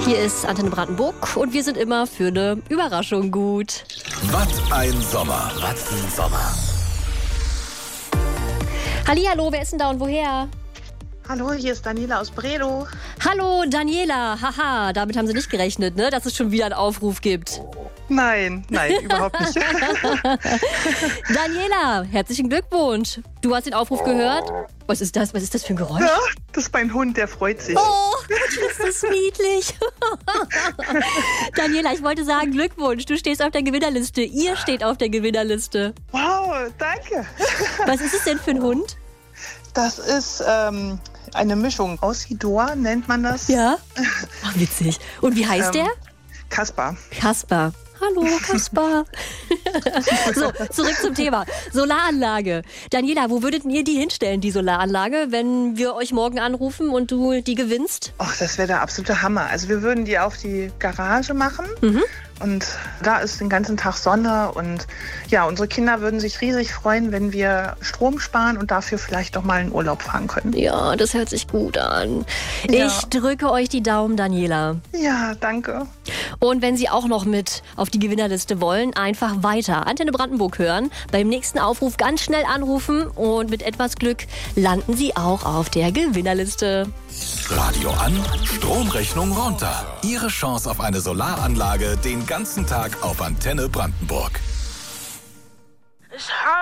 Hier ist Antenne Brandenburg und wir sind immer für eine Überraschung gut. Was ein Sommer. Was ein Sommer. Hallihallo, wer ist denn da und woher? Hallo, hier ist Daniela aus Bredow. Hallo Daniela, haha, damit haben Sie nicht gerechnet, ne, dass es schon wieder einen Aufruf gibt. Nein, überhaupt nicht. Daniela, herzlichen Glückwunsch. Du hast den Aufruf gehört. Was ist das? Was ist das für ein Geräusch? Ja, das ist mein Hund, der freut sich. Oh, ist das niedlich. Daniela, ich wollte sagen, Glückwunsch. Du stehst auf der Gewinnerliste. Ihr steht auf der Gewinnerliste. Wow, danke. Was ist es denn für ein Hund? Das ist eine Mischung. Aussidor nennt man das. Ja? Ach, witzig. Und wie heißt der? Kaspar. Kaspar. Hallo, Kaspar. So, zurück zum Thema. Solaranlage. Daniela, wo würdet ihr die hinstellen, die Solaranlage, wenn wir euch morgen anrufen und du die gewinnst? Ach, das wäre der absolute Hammer. Also wir würden die auf die Garage machen. Und da ist den ganzen Tag Sonne und ja, unsere Kinder würden sich riesig freuen, wenn wir Strom sparen und dafür vielleicht doch mal einen Urlaub fahren können. Ja, das hört sich gut an. Ja. Ich drücke euch die Daumen, Daniela. Ja, danke. Und wenn Sie auch noch mit auf die Gewinnerliste wollen, einfach weiter Antenne Brandenburg hören. Beim nächsten Aufruf ganz schnell anrufen und mit etwas Glück landen Sie auch auf der Gewinnerliste. Radio an, Stromrechnung runter. Ihre Chance auf eine Solaranlage den ganzen Tag auf Antenne Brandenburg.